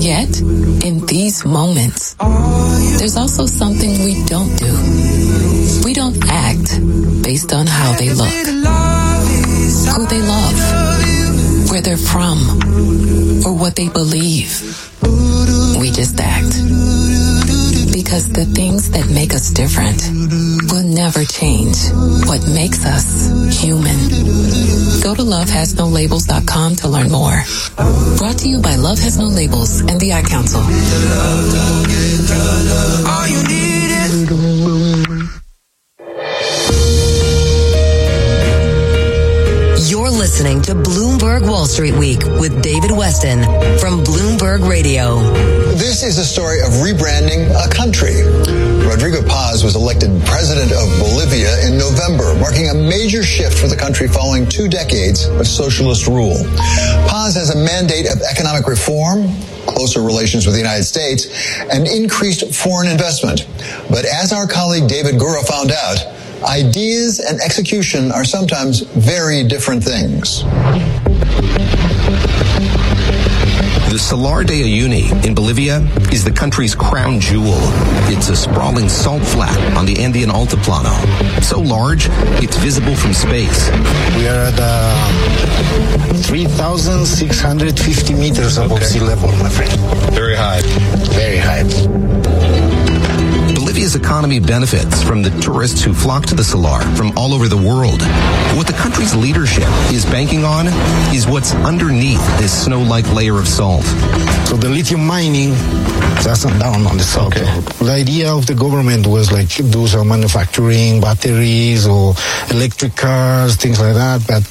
And yet, in these moments, there's also something we don't do. We don't act based on how they look, who they love, where they're from, or what they believe. We just act. Because the things that make us different will never change what makes us human. Go to lovehasnolabels.com to learn more. Brought to you by Love Has No Labels and the Ad Council. All you need is... You're listening to Bloomberg Wall Street Week with David Weston from Bloomberg Radio. This is a story of rebranding a country. Rodrigo Paz was elected president of Bolivia in November, marking a major shift for the country following 2 decades of socialist rule. Paz has a mandate of economic reform, closer relations with the United States, and increased foreign investment. But as our colleague David Gura found out, ideas and execution are sometimes very different things. The Salar de Uyuni in Bolivia is the country's crown jewel. It's a sprawling salt flat on the Andean Altiplano. So large, it's visible from space. We are at 3,650 meters above sea level, my friend. Very high. Very high. Bolivia's economy benefits from the tourists who flock to the Salar from all over the world. What the country's leadership is banking on is what's underneath this snow-like layer of salt. So the lithium mining doesn't down on the salt. Okay. The idea of the government was like do some manufacturing, batteries or electric cars, things like that. But,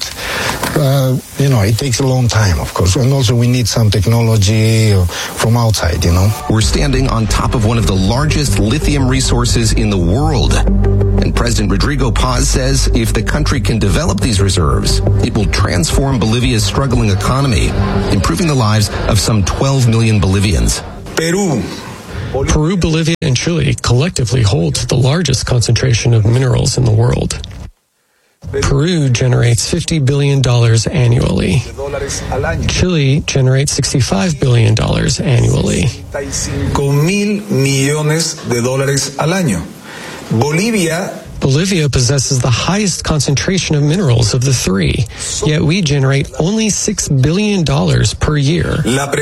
it takes a long time, of course. And also we need some technology from outside, We're standing on top of one of the largest lithium resources in the world. And President Rodrigo Paz says if the country can develop these reserves, it will transform Bolivia's struggling economy, improving the lives of some 12 million Bolivians. Peru, Bolivia, and Chile collectively hold the largest concentration of minerals in the world. Peru generates $50 billion annually. Chile generates $65 billion annually. $5,000 millones al año. Bolivia possesses the highest concentration of minerals of the three, yet we generate only $6 billion per year.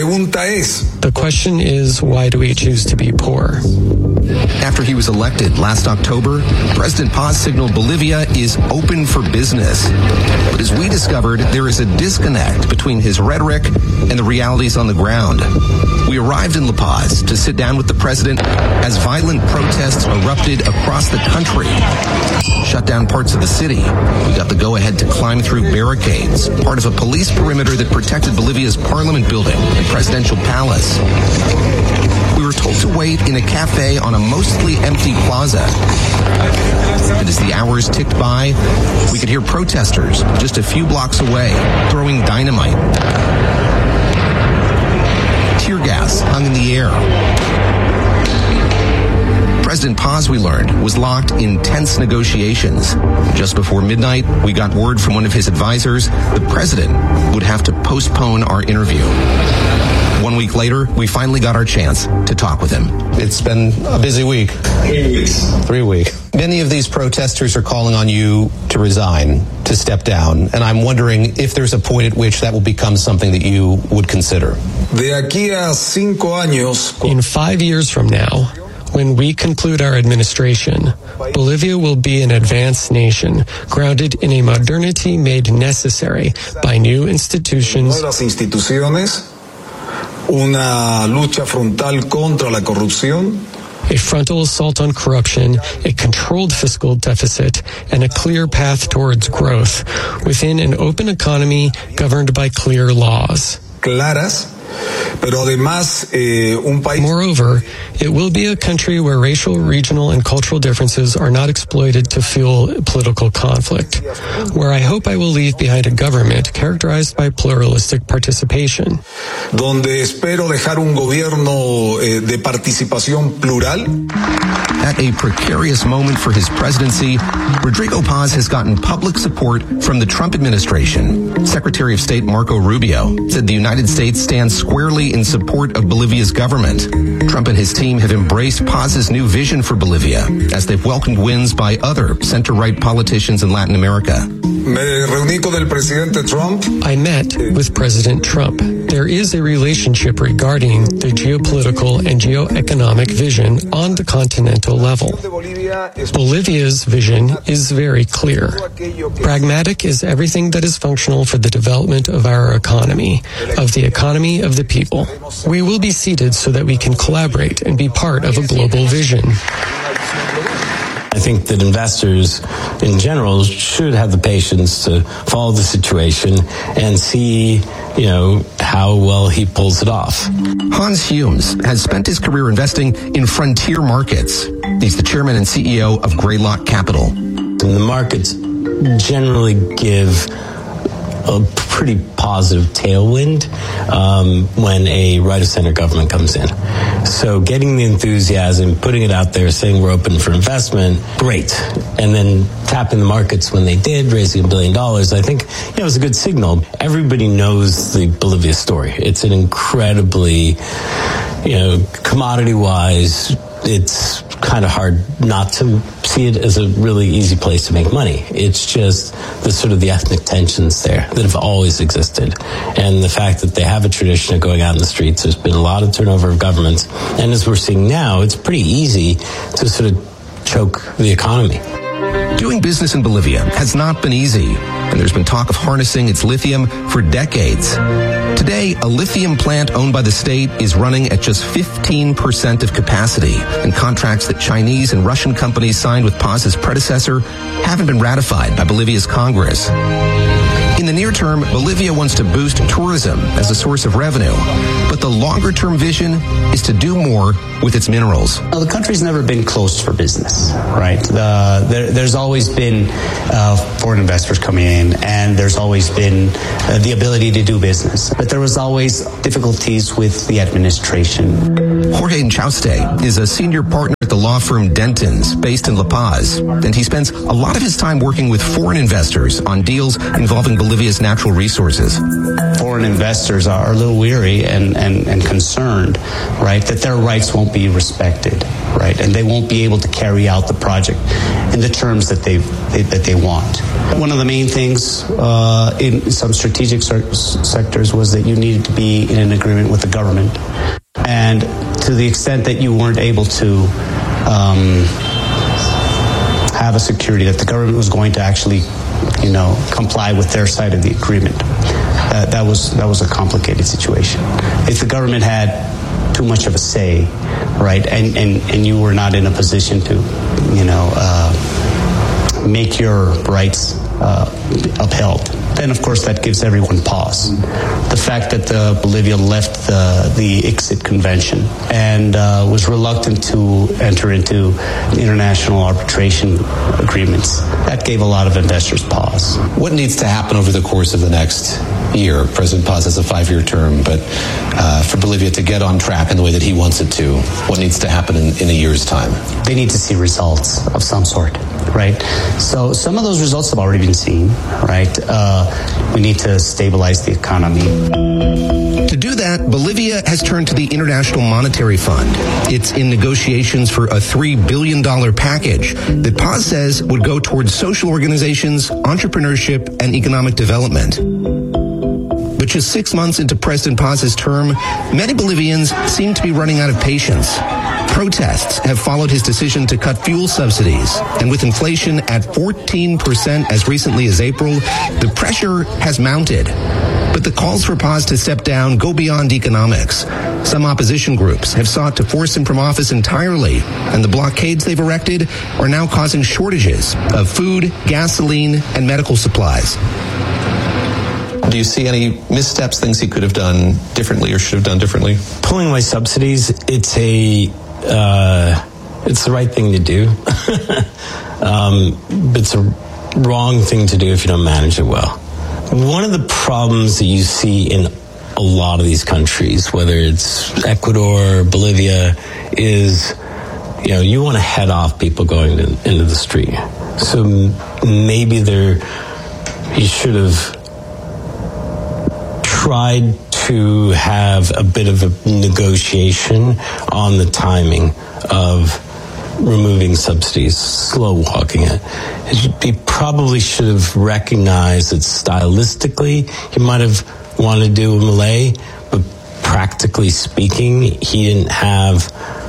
The question is, why do we choose to be poor? After he was elected last October, President Paz signaled Bolivia is open for business. But as we discovered, there is a disconnect between his rhetoric and the realities on the ground. We arrived in La Paz to sit down with the president as violent protests erupted across the country. Shut down parts of the city. We got the go-ahead to climb through barricades, part of a police perimeter that protected Bolivia's parliament building and presidential palace. We were told to wait in a cafe on a mostly empty plaza. And as the hours ticked by, we could hear protesters just a few blocks away throwing dynamite. Tear gas hung in the air. President Paz, we learned, was locked in tense negotiations. Just before midnight, we got word from one of his advisors the president would have to postpone our interview. 1 week later, we finally got our chance to talk with him. It's been a busy week. 3 weeks. 3 weeks. Many of these protesters are calling on you to resign, to step down, and I'm wondering if there's a point at which that will become something that you would consider. In 5 years from now, when we conclude our administration, Bolivia will be an advanced nation, grounded in a modernity made necessary by new institutions, una lucha frontal contra la corrupción, a frontal assault on corruption, a controlled fiscal deficit, and a clear path towards growth within an open economy governed by clear laws. Claras. Moreover, it will be a country where racial, regional, and cultural differences are not exploited to fuel political conflict, where I hope I will leave behind a government characterized by pluralistic participation. Donde espero dejar un gobierno de participación plural. At a precarious moment for his presidency, Rodrigo Paz has gotten public support from the Trump administration. Secretary of State Marco Rubio said the United States stands squarely publicly in support of Bolivia's government. Trump and his team have embraced Paz's new vision for Bolivia as they've welcomed wins by other center-right politicians in Latin America. I met with President Trump. There is a relationship regarding the geopolitical and geoeconomic vision on the continental level. Bolivia's vision is very clear. Pragmatic is everything that is functional for the development of our economy, of the economy of the people. We will be seated so that we can collaborate and be part of a global vision. I think that investors in general should have the patience to follow the situation and see, how well he pulls it off. Hans Humes has spent his career investing in frontier markets. He's the chairman and CEO of Greylock Capital. And the markets generally give a pretty positive tailwind when a right-of-center government comes in. So getting the enthusiasm, putting it out there, saying we're open for investment, great. And then tapping the markets when they did, raising $1 billion, I think it was a good signal. Everybody knows the Bolivia story. It's an incredibly, commodity-wise, it's kind of hard not to see it as a really easy place to make money. It's just the ethnic tensions there that have always existed. And the fact that they have a tradition of going out in the streets, there's been a lot of turnover of governments. And as we're seeing now, it's pretty easy to choke the economy. Doing business in Bolivia has not been easy, and there's been talk of harnessing its lithium for decades. Today, a lithium plant owned by the state is running at just 15% of capacity, and contracts that Chinese and Russian companies signed with Paz's predecessor haven't been ratified by Bolivia's Congress. In the near term, Bolivia wants to boost tourism as a source of revenue, but the longer-term vision is to do more with its minerals. Well, the country's never been closed for business, right? There's always been foreign investors coming in, and there's always been the ability to do business. But there was always difficulties with the administration. Jorge Inchauste is a senior partner at the law firm Dentons, based in La Paz, and he spends a lot of his time working with foreign investors on deals involving Bolivia's natural resources. Foreign investors are a little weary and concerned, right, that their rights won't be respected, right, and they won't be able to carry out the project in the terms that they want. One of the main things in some strategic sectors was that you needed to be in an agreement with the government, and to the extent that you weren't able to have a security that the government was going to actually comply with their side of the agreement. That was a complicated situation. If the government had too much of a say, right, and you were not in a position to, make your rights upheld, then of course that gives everyone pause. The fact that Bolivia left the ICSID convention and was reluctant to enter into international arbitration agreements, that gave a lot of investors pause. What needs to happen over the course of the next year? President Paz has a 5-year term, but for Bolivia to get on track in the way that he wants it to, what needs to happen in a year's time? They need to see results of some sort, right? So some of those results have already been seen, right? We need to stabilize the economy. To do that, Bolivia has turned to the International Monetary Fund. It's in negotiations for a $3 billion package that Paz says would go towards social organizations, entrepreneurship, and economic development. But just 6 months into President Paz's term, many Bolivians seem to be running out of patience. Protests have followed his decision to cut fuel subsidies, and with inflation at 14% as recently as April, the pressure has mounted. But the calls for Paz to step down go beyond economics. Some opposition groups have sought to force him from office entirely, and the blockades they've erected are now causing shortages of food, gasoline, and medical supplies. Do you see any missteps, things he could have done differently or should have done differently? Pulling away subsidies, it's the right thing to do. But it's a wrong thing to do if you don't manage it well. One of the problems that you see in a lot of these countries, whether it's Ecuador, Bolivia, is, you want to head off people going into the street. So maybe you should have tried to to have a bit of a negotiation on the timing of removing subsidies, slow walking it. He probably should have recognized that stylistically he might have wanted to do a Malay, but practically speaking, he didn't have,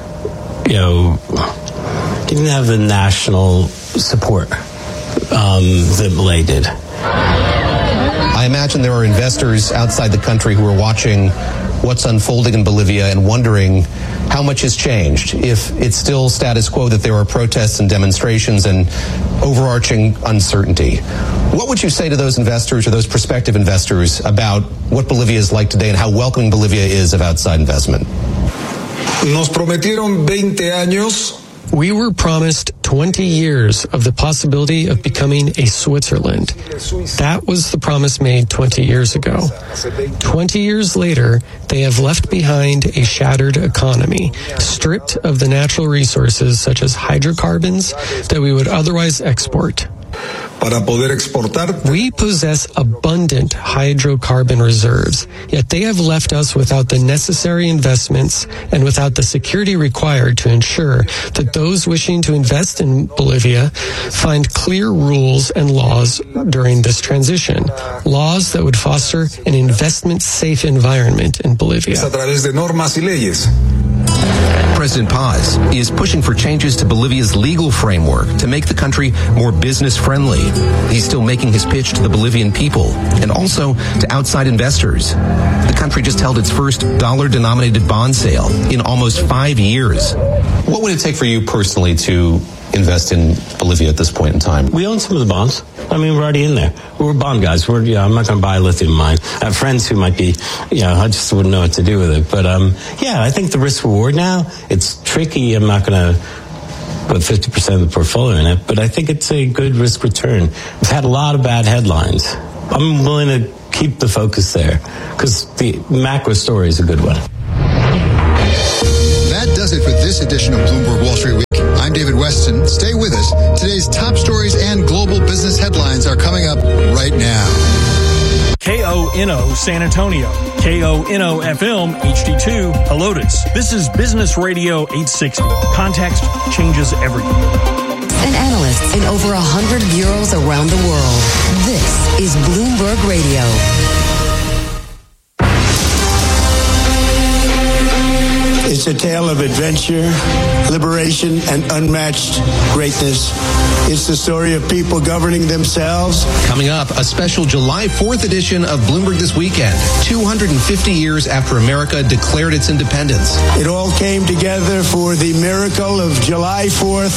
the national support that Malay did. I imagine there are investors outside the country who are watching what's unfolding in Bolivia and wondering how much has changed, if it's still status quo, that there are protests and demonstrations and overarching uncertainty. What would you say to those investors or those prospective investors about what Bolivia is like today and how welcoming Bolivia is of outside investment? Nos prometieron 20 años. We were promised 20 years of the possibility of becoming a Switzerland. That was the promise made 20 years ago. 20 years later, they have left behind a shattered economy, stripped of the natural resources such as hydrocarbons that we would otherwise export. Para poder exportar. We possess abundant hydrocarbon reserves, yet they have left us without the necessary investments and without the security required to ensure that those wishing to invest in Bolivia find clear rules and laws during this transition, laws that would foster an investment-safe environment in Bolivia. A través de normas y leyes. President Paz is pushing for changes to Bolivia's legal framework to make the country more business-friendly. He's still making his pitch to the Bolivian people and also to outside investors. The country just held its first dollar-denominated bond sale in almost 5 years. What would it take for you personally to invest in Bolivia at this point in time? We own some of the bonds. I mean, we're already in there. We're bond guys. I'm not going to buy a lithium mine. I have friends who might be, I just wouldn't know what to do with it. But, I think the risk reward now, it's tricky. I'm not going to put 50% of the portfolio in it, but I think it's a good risk return. We've had a lot of bad headlines. I'm willing to keep the focus there because the macro story is a good one. That does it for this edition of Bloomberg Wall Street Week. I'm David Weston. Stay with us. Today's top stories and global business headlines are coming up right now. KONO San Antonio, KONO FM HD2 Helotes. This is Business Radio 860. Context changes everything. And analysts in over 100 bureaus around the world. This is Bloomberg Radio. It's a tale of adventure, liberation, and unmatched greatness. It's the story of people governing themselves. Coming up, a special July 4th edition of Bloomberg This Weekend, 250 years after America declared its independence. It all came together for the miracle of July 4th,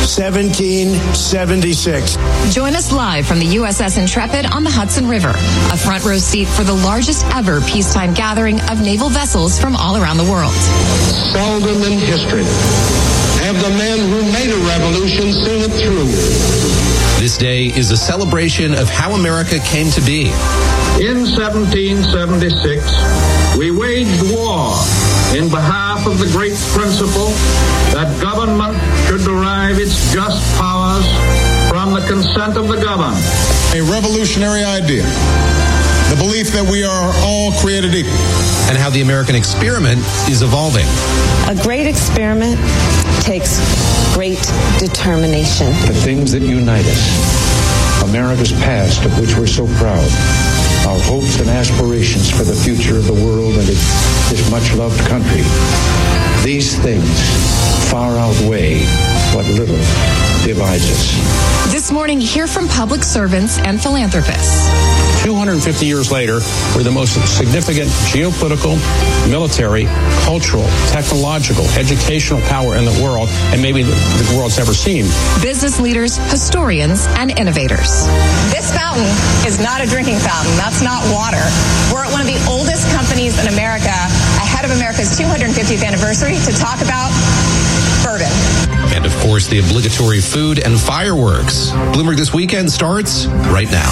1776. Join us live from the USS Intrepid on the Hudson River, a front row seat for the largest ever peacetime gathering of naval vessels from all around the world. Seldom in history have the men who made a revolution seen it through. This day is a celebration of how America came to be. In 1776, we waged war in behalf of the great principle that government should derive its just powers from the consent of the governed. A revolutionary idea. The belief that we are all created equal. And how the American experiment is evolving. A great experiment takes great determination. The things that unite us, America's past of which we're so proud, our hopes and aspirations for the future of the world and this much-loved country, these things far outweigh what little divides us. This morning, hear from public servants and philanthropists. 250 years later, we're the most significant geopolitical, military, cultural, technological, educational power in the world, and maybe the world's ever seen. Business leaders, historians, and innovators. This fountain is not a drinking fountain. That's not water. We're at one of the oldest companies in America, ahead of America's 250th anniversary, to talk about bourbon. And of course, the obligatory food and fireworks. Bloomberg This Weekend starts right now.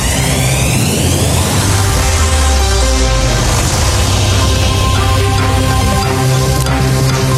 Welcome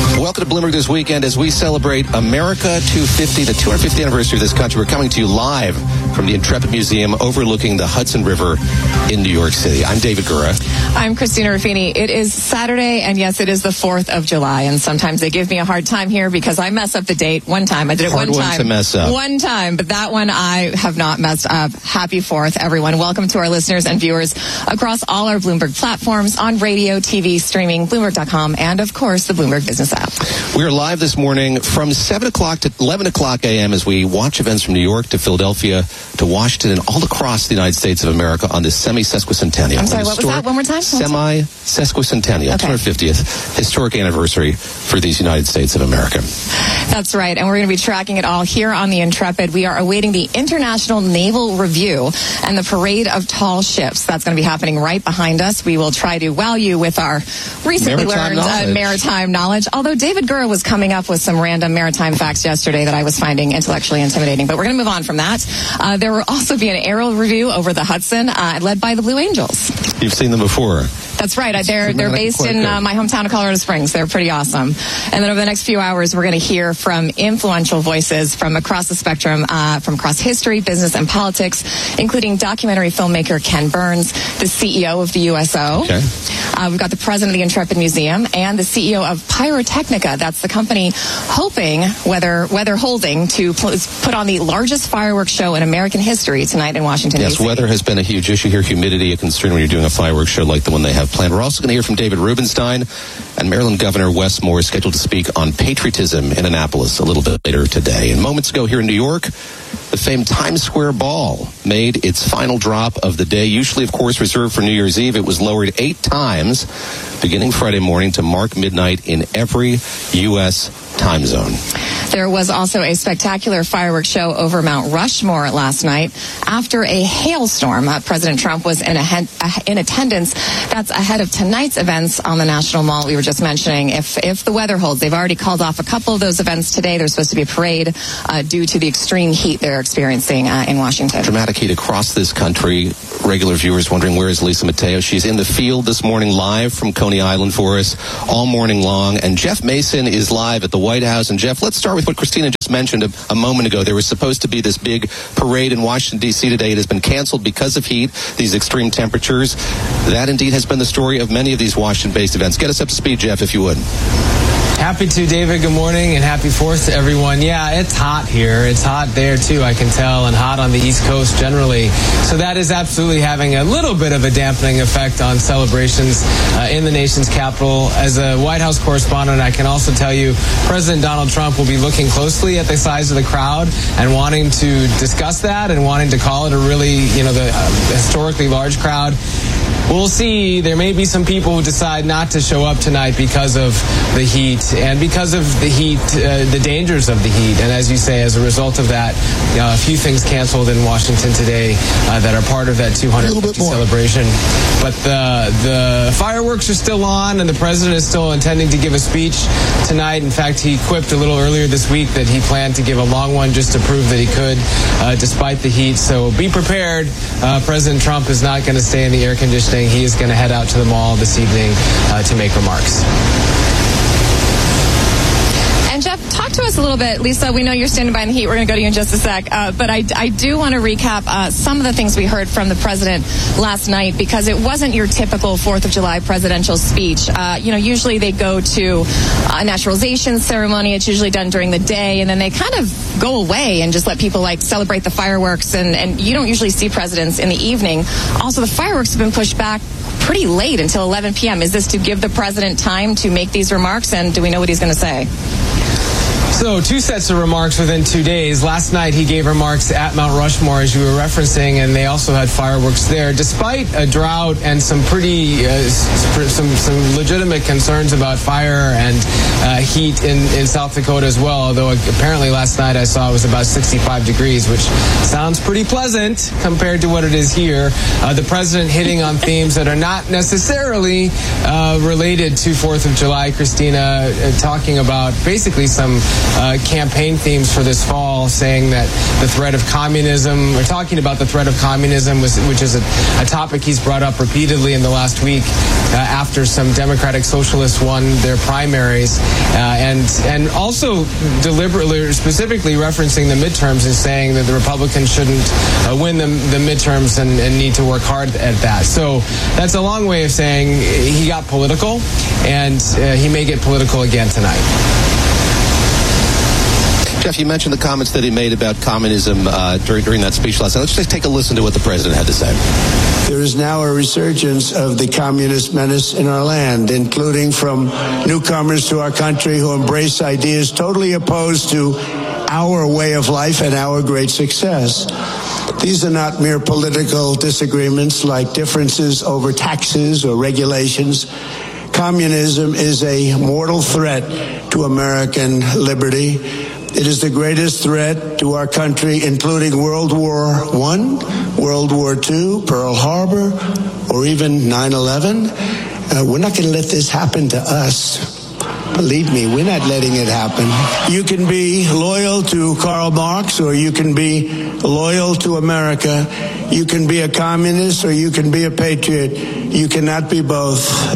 to Bloomberg this weekend as we celebrate America 250, the 250th anniversary of this country. We're coming to you live from the Intrepid Museum overlooking the Hudson River in New York City. I'm David Gura. I'm Christina Ruffini. It is Saturday, and yes, it is the 4th of July, and sometimes they give me a hard time here because I mess up the date one time. I did it one time. Hard one to mess up. One time, but that one I have not messed up. Happy 4th, everyone. Welcome to our listeners and viewers across all our Bloomberg platforms on radio, TV, streaming, Bloomberg.com, and of course, the Bloomberg Business app. We are live this morning from 7 o'clock to 11 o'clock a.m. as we watch events from New York to Philadelphia to Washington and all across the United States of America on this semi-sesquicentennial. I'm sorry, what was that? One more time? Semi-sesquicentennial, okay. 250th historic anniversary for these United States of America. That's right, and we're going to be tracking it all here on the Intrepid. We are awaiting the International Naval Review and the Parade of Tall Ships. That's going to be happening right behind us. We will try to wow you with our recently learned maritime knowledge, although David Gura was coming up with some random maritime facts yesterday that I was finding intellectually intimidating. But we're going to move on from that. There will also be an aerial review over the Hudson, led by the Blue Angels. You've seen them before. That's right. They're based in my hometown of Colorado Springs. They're pretty awesome. And then over the next few hours, we're going to hear from influential voices from across the spectrum, from across history, business, and politics, including documentary filmmaker Ken Burns, the CEO of the USO. Okay. We've got the president of the Intrepid Museum and the CEO of Pyrotechnica. That's the company hoping, weather holding, to put on the largest fireworks show in American history tonight in Washington, D.C. Yes, weather has been a huge issue here. Humidity, a concern when you're doing a fireworks show like the one they have planned. We're also going to hear from David Rubenstein, and Maryland Governor Wes Moore is scheduled to speak on patriotism in Annapolis a little bit later today. And moments ago here in New York, the famed Times Square Ball made its final drop of the day. Usually, of course, reserved for New Year's Eve. It was lowered 8 times beginning Friday morning to mark midnight in every U.S. time zone. There was also a spectacular fireworks show over Mount Rushmore last night after a hailstorm. President Trump was in attendance. That's ahead of tonight's events on the National Mall we were just mentioning. If the weather holds, they've already called off a couple of those events today. There's supposed to be a parade due to the extreme heat they're experiencing in Washington. Dramatic heat across this country. Regular viewers wondering, where is Lisa Mateo? She's in the field this morning live from Coney Island for us all morning long. And Jeff Mason is live at the White House. And Jeff, let's start with what Christina just mentioned a moment ago. There was supposed to be this big parade in Washington, D.C. today. It has been canceled because of heat, these extreme temperatures. That indeed has been the story of many of these Washington-based events. Get us up to speed, Jeff, if you would. Happy to, David. Good morning and happy 4th to everyone. Yeah, it's hot here. It's hot there, too, I can tell, and hot on the East Coast generally. So that is absolutely having a little bit of a dampening effect on celebrations in the nation's capital. As a White House correspondent, I can also tell you President Donald Trump will be looking closely at the size of the crowd and wanting to discuss that and wanting to call it a really, the historically large crowd. We'll see. There may be some people who decide not to show up tonight because of the heat and because of the heat, the dangers of the heat. And as you say, as a result of that, a few things canceled in Washington today that are part of that 250 celebration. But the fireworks are still on, and the president is still intending to give a speech tonight. In fact, he quipped a little earlier this week that he planned to give a long one just to prove that he could, despite the heat. So be prepared. President Trump is not going to stay in the air conditioning. He is going to head out to the mall this evening to make remarks. And Jeff, talk to us a little bit. Lisa, we know you're standing by in the heat. We're going to go to you in just a sec. But I do want to recap some of the things we heard from the president last night, because it wasn't your typical 4th of July presidential speech. Usually they go to a naturalization ceremony. It's usually done during the day, and then they kind of go away and just let people celebrate the fireworks. And you don't usually see presidents in the evening. Also, the fireworks have been pushed back pretty late until 11 p.m. Is this to give the president time to make these remarks, and do we know what he's going to say? So 2 sets of remarks within 2 days. Last night he gave remarks at Mount Rushmore, as you were referencing, and they also had fireworks there. Despite a drought and some pretty, some legitimate concerns about fire and heat in South Dakota as well, although apparently last night I saw it was about 65 degrees, which sounds pretty pleasant compared to what it is here. The president hitting on themes that are not necessarily related to 4th of July. Christina talking about basically some campaign themes for this fall, saying that the threat of communism, we're talking about the threat of communism, which is a topic he's brought up repeatedly in the last week after some Democratic Socialists won their primaries, and also deliberately, specifically referencing the midterms and saying that the Republicans shouldn't win the midterms and need to work hard at that. So that's a long way of saying he got political, and he may get political again tonight. Jeff, you mentioned the comments that he made about communism during that speech last night. Let's just take a listen to what the president had to say. There is now a resurgence of the communist menace in our land, including from newcomers to our country who embrace ideas totally opposed to our way of life and our great success. These are not mere political disagreements like differences over taxes or regulations. Communism is a mortal threat to American liberty. It is the greatest threat to our country, including World War I, World War II, Pearl Harbor, or even 9/11. We're not going to let this happen to us. Believe me, we're not letting it happen. You can be loyal to Karl Marx, or you can be loyal to America. You can be a communist, or you can be a patriot. You cannot be both.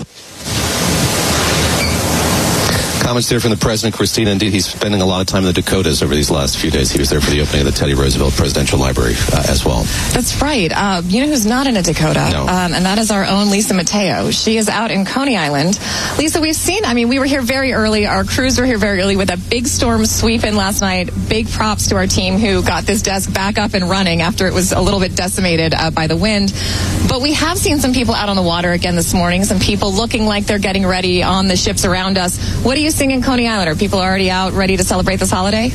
Comments there from the president, Christina. Indeed, he's spending a lot of time in the Dakotas over these last few days. He was there for the opening of the Teddy Roosevelt Presidential Library as well. That's right. You know who's not in a Dakota? No. And that is our own Lisa Mateo. She is out in Coney Island. Lisa, we've seen, we were here very early. Our crews were here very early with a big storm sweep in last night. Big props to our team who got this desk back up and running after it was a little bit decimated by the wind. But we have seen some people out on the water again this morning, some people looking like they're getting ready on the ships around us. What do you see in Coney Island? Are people already out ready to celebrate this holiday?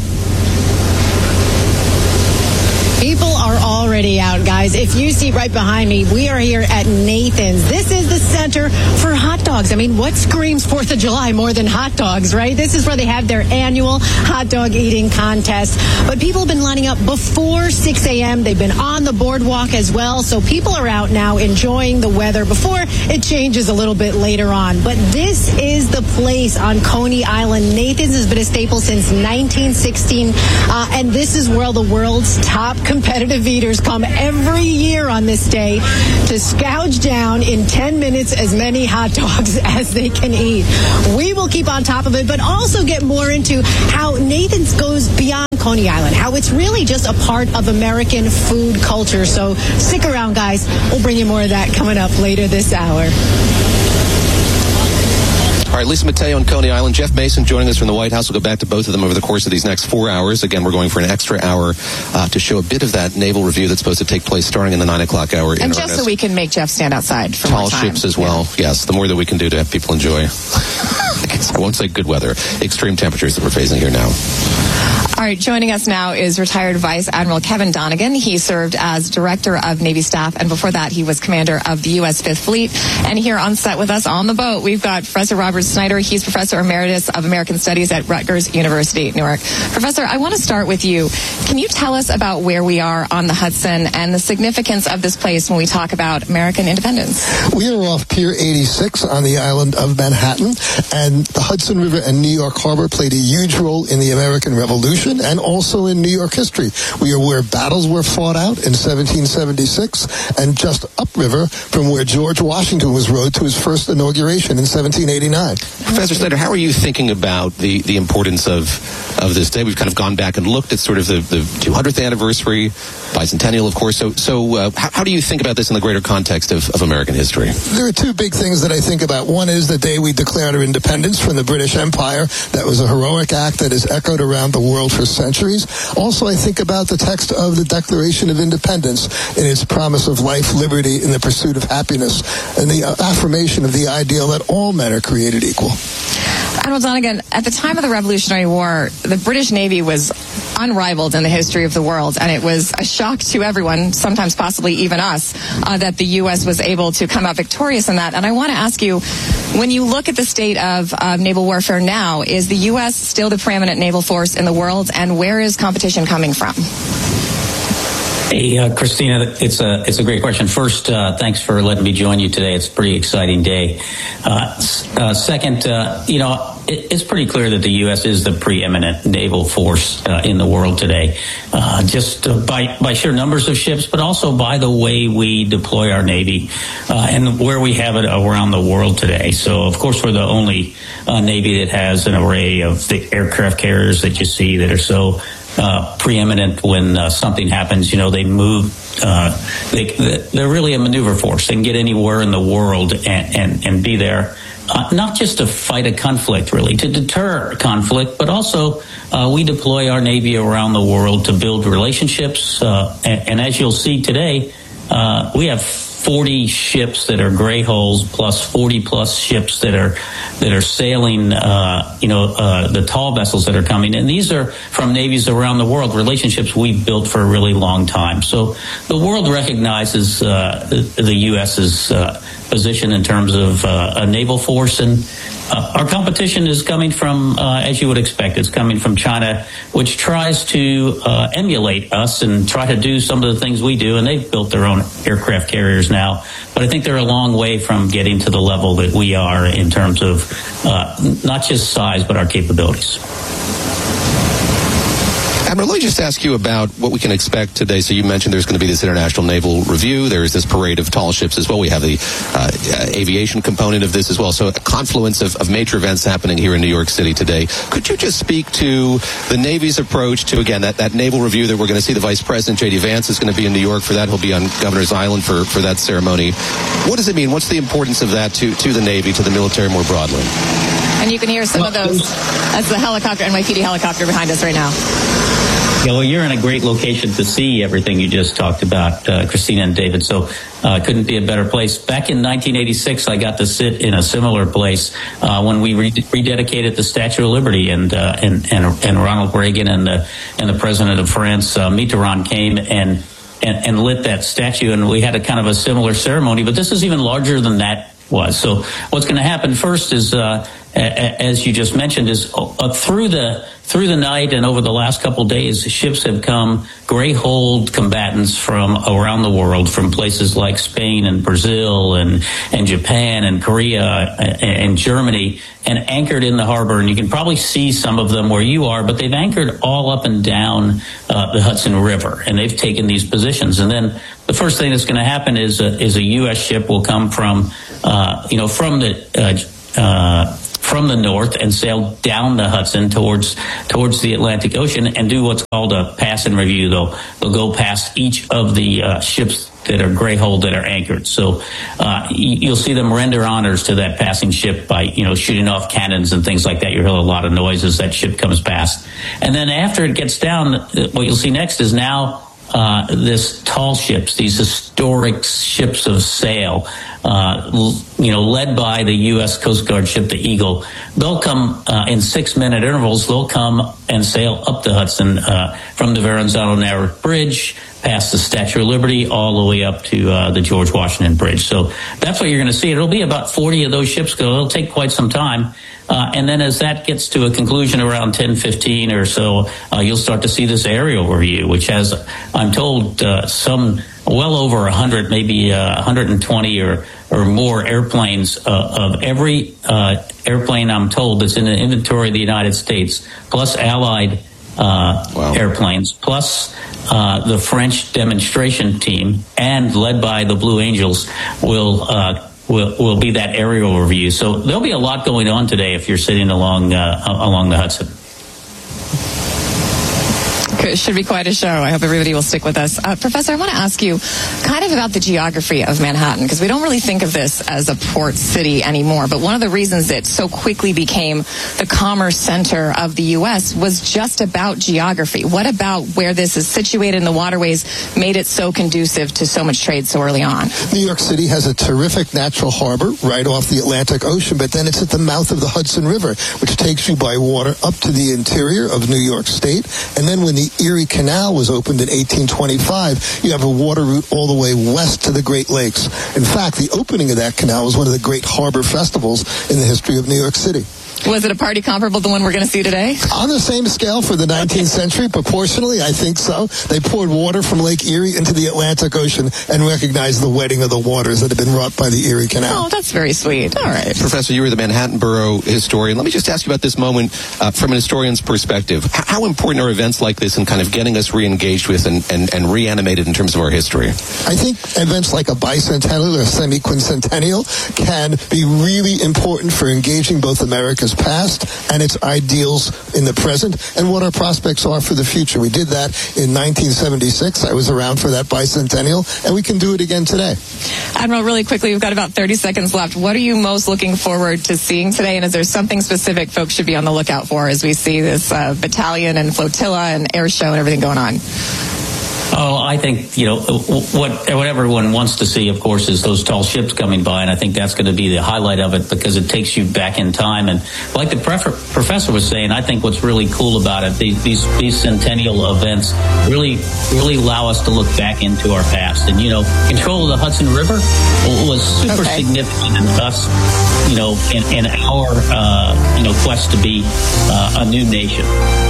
People are already out, guys. If you see right behind me, we are here at Nathan's. This is the center for hot dogs. What screams 4th of July more than hot dogs, right? This is where they have their annual hot dog eating contest. But people have been lining up before 6 a.m. They've been on the boardwalk as well. So people are out now enjoying the weather before it changes a little bit later on. But this is the place on Coney Island. Nathan's has been a staple since 1916. And this is where the world's top competitive eaters come every year on this day to gouge down in 10 minutes as many hot dogs as they can eat. We will keep on top of it, but also get more into how Nathan's goes beyond Coney Island, how it's really just a part of American food culture. So stick around, guys. We'll bring you more of that coming up later this hour. All right, Lisa Mateo on Coney Island. Jeff Mason joining us from the White House. We'll go back to both of them over the course of these next 4 hours. Again, we're going for an extra hour to show a bit of that naval review that's supposed to take place starting in the 9 o'clock hour. And just so we can make Jeff stand outside for tall more time. ships as well. Yeah. Yes, the more that we can do to have people enjoy. I won't say good weather, extreme temperatures that we're facing here now. All right, joining us now is retired Vice Admiral Kevin Donegan. He served as Director of Navy Staff, and before that, he was Commander of the U.S. Fifth Fleet. And here on set with us on the boat, we've got Professor Robert Snyder. He's Professor Emeritus of American Studies at Rutgers University, Newark. Professor, I want to start with you. Can you tell us about where we are on the Hudson and the significance of this place when we talk about American independence? We are off Pier 86 on the island of Manhattan, and the Hudson River and New York Harbor played a huge role in the American Revolution and also in New York history. We are where battles were fought out in 1776 and just upriver from where George Washington was rode to his first inauguration in 1789. Professor Snyder, how are you thinking about the importance of this day? We've kind of gone back and looked at sort of the 200th anniversary, bicentennial, of course. So how do you think about this in the greater context of American history? There are two big things that I think about. One is the day we declared our independence from the British Empire. That was a heroic act that is echoed around the world for centuries. Also, I think about the text of the Declaration of Independence in its promise of life, liberty, and the pursuit of happiness, and the affirmation of the ideal that all men are created equal. Admiral Donegan, at the time of the Revolutionary War, the British Navy was unrivaled in the history of the world, and it was a shock to everyone, sometimes possibly even us, that the U.S. was able to come out victorious in that. And I want to ask you, when you look at the state of naval warfare now, is the U.S. still the preeminent naval force in the world, and where is competition coming from? Hey, Christina, it's a great question. First, thanks for letting me join you today. It's a pretty exciting day. Second, it's pretty clear that the U.S. is the preeminent naval force in the world today, just by sheer numbers of ships, but also by the way we deploy our Navy and where we have it around the world today. So, of course, we're the only Navy that has an array of the aircraft carriers that you see that are so preeminent when something happens. They move. They're really a maneuver force. They can get anywhere in the world and be there. Not just to fight a conflict, really, to deter conflict, but also we deploy our Navy around the world to build relationships. And as you'll see today, we have 40 ships that are gray hulls, plus 40 plus ships that are sailing, the tall vessels that are coming. And these are from navies around the world, relationships we've built for a really long time. So the world recognizes the U.S.'s position in terms of a naval force, and our competition is coming from, as you would expect, it's coming from China, which tries to emulate us and try to do some of the things we do, and they've built their own aircraft carriers now. But I think they're a long way from getting to the level that we are in terms of not just size, but our capabilities. Admiral, let me just ask you about what we can expect today. So you mentioned there's going to be this International Naval Review. There is this parade of tall ships as well. We have the aviation component of this as well. So a confluence of major events happening here in New York City today. Could you just speak to the Navy's approach to, again, that naval review that we're going to see? The Vice President, J.D. Vance, is going to be in New York for that. He'll be on Governor's Island for that ceremony. What does it mean? What's the importance of that to the Navy, to the military more broadly? And you can hear some of those. That's the helicopter, NYPD helicopter behind us right now. Yeah, well, you're in a great location to see everything you just talked about, Christina and David, so couldn't be a better place. Back in 1986, I got to sit in a similar place when we rededicated the Statue of Liberty, and Ronald Reagan and the President of France, Mitterrand, came and lit that statue, and we had a kind of a similar ceremony, but this is even larger than that was. So what's going to happen first is, as you just mentioned, is through the night and over the last couple of days, ships have come, gray-hulled combatants from around the world, from places like Spain and Brazil and Japan and Korea and Germany, and anchored in the harbor. And you can probably see some of them where you are, but they've anchored all up and down the Hudson River, and they've taken these positions. And then the first thing that's going to happen is a U.S. ship will come from the north and sail down the Hudson towards the Atlantic Ocean and do what's called a pass and review. They'll go past each of the ships that are gray-hulled that are anchored. So you'll see them render honors to that passing ship by shooting off cannons and things like that. You hear a lot of noise as that ship comes past. And then after it gets down, what you'll see next is now this tall ships, these historic ships of sail, led by the U.S. Coast Guard ship, the Eagle. They'll come in 6-minute intervals. They'll come and sail up the Hudson from the Verrazano Narrows Bridge, past the Statue of Liberty, all the way up to the George Washington Bridge. So that's what you're going to see. It'll be about 40 of those ships go. It'll take quite some time. And then as that gets to a conclusion around 10:15 or so, you'll start to see this aerial review, which has, I'm told, some well over 100, maybe 120 or more airplanes of every airplane, I'm told, that's in the inventory of the United States, plus allied airplanes, plus the French demonstration team, and led by the Blue Angels, will be that aerial review. So there'll be a lot going on today if you're sitting along the Hudson. It should be quite a show. I hope everybody will stick with us. Professor, I want to ask you kind of about the geography of Manhattan, because we don't really think of this as a port city anymore. But one of the reasons it so quickly became the commerce center of the U.S. was just about geography. What about where this is situated in the waterways made it so conducive to so much trade so early on? New York City has a terrific natural harbor right off the Atlantic Ocean, but then it's at the mouth of the Hudson River, which takes you by water up to the interior of New York State. And then when the Erie Canal was opened in 1825, you have a water route all the way west to the Great Lakes. In fact, the opening of that canal was one of the great harbor festivals in the history of New York City. Was it a party comparable to the one we're going to see today? On the same scale for the 19th century, proportionally, I think so. They poured water from Lake Erie into the Atlantic Ocean and recognized the wetting of the waters that had been wrought by the Erie Canal. Oh, that's very sweet. All right. Professor, you were the Manhattan Borough historian. Let me just ask you about this moment from an historian's perspective. How important are events like this in kind of getting us re-engaged with and reanimated in terms of our history? I think events like a bicentennial or semi-quincentennial can be really important for engaging both America's past and its ideals in the present and what our prospects are for the future. We did that in 1976. I was around for that bicentennial, and we can do it again today. Admiral, really quickly, we've got about 30 seconds left. What are you most looking forward to seeing today, and is there something specific folks should be on the lookout for as we see this battalion and flotilla and air show and everything going on? Oh, I think, what everyone wants to see, of course, is those tall ships coming by, and I think that's going to be the highlight of it because it takes you back in time. And like the professor was saying, I think what's really cool about it, these centennial events really allow us to look back into our past. And, control of the Hudson River was super significant in us, in our, quest to be a new nation.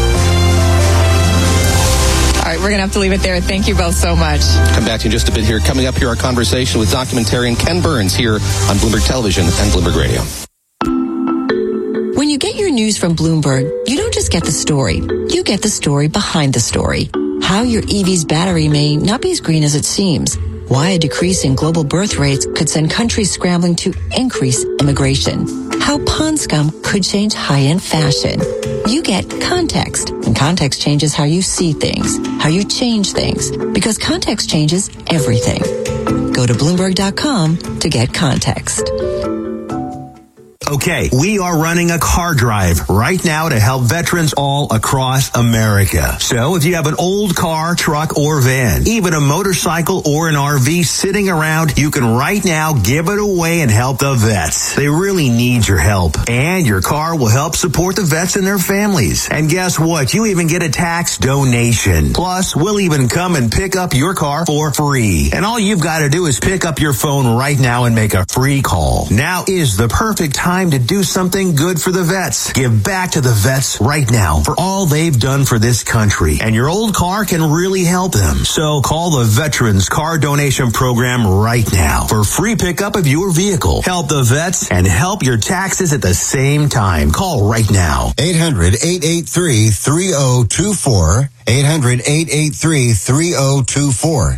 All right, we're going to have to leave it there. Thank you both so much. Come back to you in just a bit here. Coming up here, our conversation with documentarian Ken Burns here on Bloomberg Television and Bloomberg Radio. When you get your news from Bloomberg, you don't just get the story. You get the story behind the story. How your EV's battery may not be as green as it seems. Why a decrease in global birth rates could send countries scrambling to increase immigration. How pond scum could change high-end fashion. You get context, and context changes how you see things, how you change things, because context changes everything. Go to Bloomberg.com to get context. Okay, we are running a car drive right now to help veterans all across America. So if you have an old car, truck, or van, even a motorcycle or an RV sitting around, you can right now give it away and help the vets. They really need your help. And your car will help support the vets and their families. And guess what? You even get a tax donation. Plus, we'll even come and pick up your car for free. And all you've got to do is pick up your phone right now and make a free call. Now is the perfect time to do something good for the vets. Give back to the vets right now for all they've done for this country. And your old car can really help them. So call the Veterans Car Donation Program right now for free pickup of your vehicle. Help the vets and help your taxes at the same time. Call right now. 800-883-3024. 800-883-3024.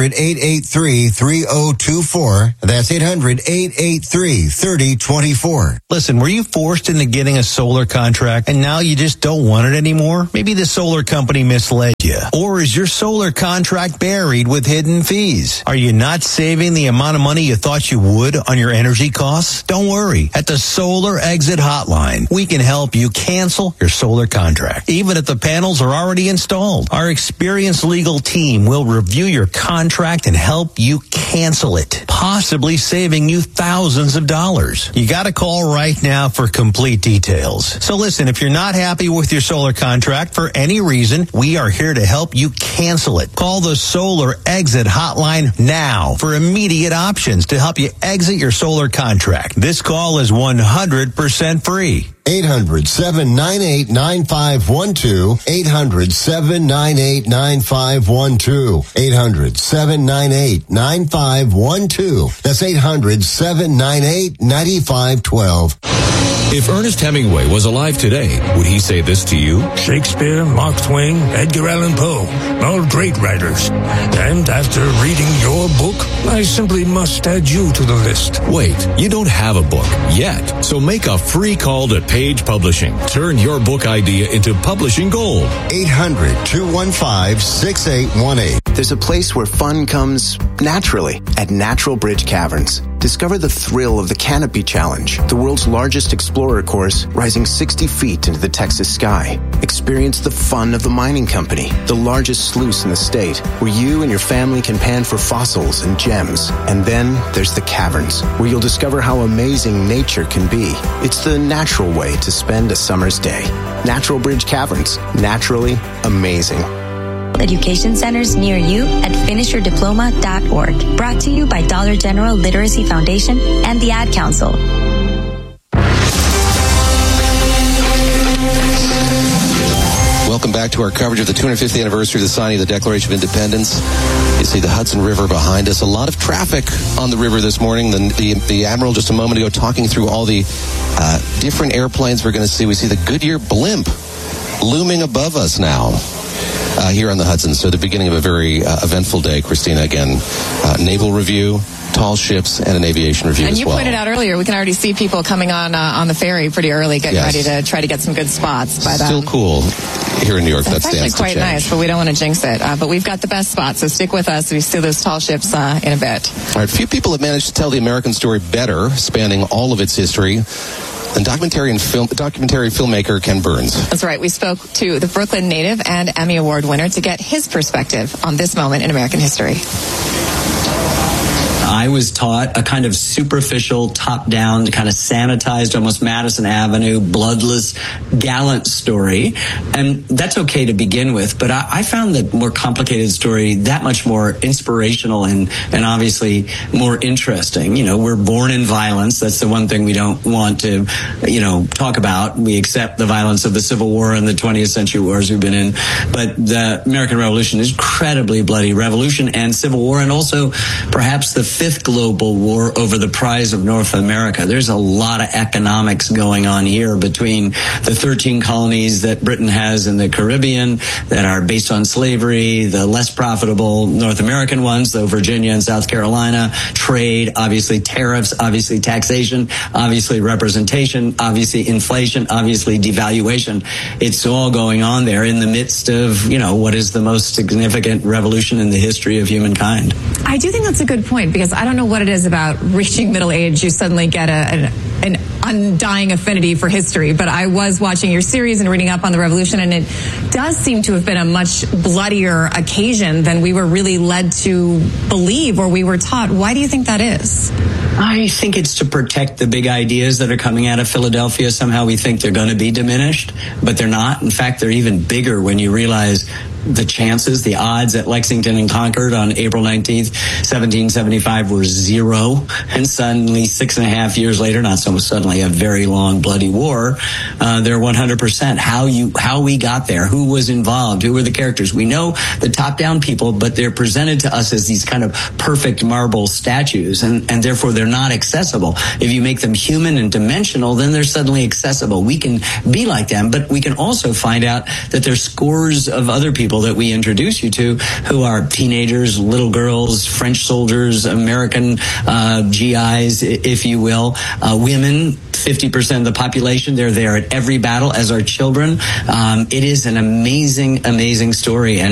800-883-3024. That's 800-883-3024. Listen, were you forced into getting a solar contract and now you just don't want it anymore? Maybe the solar company misled you. Or is your solar contract buried with hidden fees? Are you not saving the amount of money you thought you would on your energy costs? Don't worry. At the Solar Exit Hotline, we can help you cancel your solar contract, even if the panels are already installed. Our experienced legal team will review your contract and help you cancel it, possibly saving you thousands of dollars. You got to call right now for complete details. So listen, if you're not happy with your solar contract for any reason, we are here to help you cancel it. Call the Solar Exit Hotline now for immediate options to help you exit your solar contract. This call is 100% free. 800-798-9512. 800-798-9512. 800-798-9512. That's 800-798-9512. If Ernest Hemingway was alive today, would he say this to you? Shakespeare, Mark Twain, Edgar Allan Poe, all great writers. And after reading your book, I simply must add you to the list. Wait, you don't have a book yet. So make a free call to Page Publishing. Turn your book idea into publishing gold. 800-215-6818. There's a place where fun comes naturally at Natural Bridge Caverns. Discover the thrill of the Canopy Challenge, the world's largest explorer course rising 60 feet into the Texas sky. Experience the fun of the mining company, the largest sluice in the state, where you and your family can pan for fossils and gems. And then there's the caverns, where you'll discover how amazing nature can be. It's the natural way to spend a summer's day. Natural Bridge Caverns, naturally amazing. Education centers near you at finishyourdiploma.org. Brought to you by Dollar General Literacy Foundation and the Ad Council. welcome back to our coverage of the 250th anniversary of the signing of the Declaration of Independence. You see the Hudson River behind us. A lot of traffic on the river this morning. The Admiral just a moment ago talking through all the different airplanes we're going to see. We see the Goodyear blimp looming above us now here on the Hudson. So the beginning of a very eventful day. Christina, again, naval review, tall ships, and an aviation review and as well. And you pointed out earlier, we can already see people coming on the ferry pretty early, getting ready to try to get some good spots. But, still cool here in New York. That's actually quite nice, but we don't want to jinx it. But we've got the best spots, so stick with us. We see those tall ships in a bit. All right, few people have managed to tell the American story better, spanning all of its history, than documentary filmmaker Ken Burns. That's right. We spoke to the Brooklyn native and Emmy Award winner to get his perspective on this moment in American history. I was taught a kind of superficial, top-down, kind of sanitized, almost Madison Avenue, bloodless, gallant story. And that's okay to begin with. But I found the more complicated story that much more inspirational and obviously more interesting. You know, we're born in violence. That's the one thing we don't want to, talk about. We accept the violence of the Civil War and the 20th century wars we've been in. But the American Revolution is incredibly bloody. Revolution and Civil War, and also perhaps the fifth global war over the prize of North America. There's a lot of economics going on here between the 13 colonies that Britain has in the Caribbean that are based on slavery, the less profitable North American ones, though Virginia and South Carolina, trade, obviously tariffs, obviously taxation, obviously representation, obviously inflation, obviously devaluation. It's all going on there in the midst of, what is the most significant revolution in the history of humankind. I do think that's a good point, because I don't know what it is about reaching middle age. You suddenly get an undying affinity for history. But I was watching your series and reading up on the revolution, and it does seem to have been a much bloodier occasion than we were really led to believe or we were taught. Why do you think that is? I think it's to protect the big ideas that are coming out of Philadelphia. Somehow we think they're going to be diminished, but they're not. In fact, they're even bigger when you realize the odds at Lexington and Concord on April 19th, 1775 were 0. And suddenly, 6.5 years later, not so suddenly, a very long bloody war, they're 100%. How we got there, who was involved, who were the characters. We know the top-down people, but they're presented to us as these kind of perfect marble statues, and therefore they're not accessible. If you make them human and dimensional, then they're suddenly accessible. We can be like them, but we can also find out that there's scores of other people that we introduce you to who are teenagers, little girls, French soldiers, American GIs, if you will, women, 50% of the population. They're there at every battle, as are children. It is an amazing, amazing story. And